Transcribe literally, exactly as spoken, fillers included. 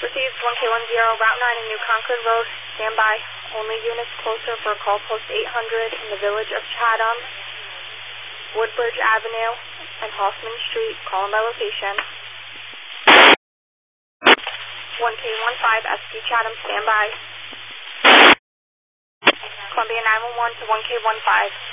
Received one K one zero, Route nine in New Concord Road. Stand by. Only units closer for call post eight hundred in the village of Chatham, Woodbridge Avenue, and Hoffman Street. Calling by location. one K one five, S P Chatham, stand by. Columbia nine one one to one K one five.